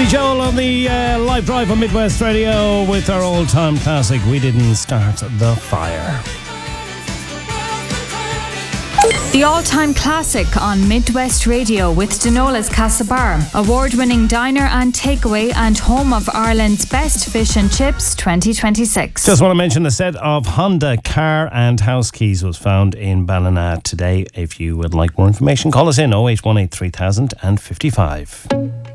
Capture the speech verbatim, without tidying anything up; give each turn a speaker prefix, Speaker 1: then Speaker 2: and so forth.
Speaker 1: Joel on the uh, live drive on Midwest Radio with our all-time classic, We Didn't Start the Fire.
Speaker 2: The all-time classic on Midwest Radio with Denola's Castlebar, award-winning diner and takeaway and home of Ireland's best fish and chips twenty twenty-six.
Speaker 1: Just want to mention the set of Honda car and house keys was found in Ballina today. If you would like more information, call us in oh eight one eight three thousand and fifty-five.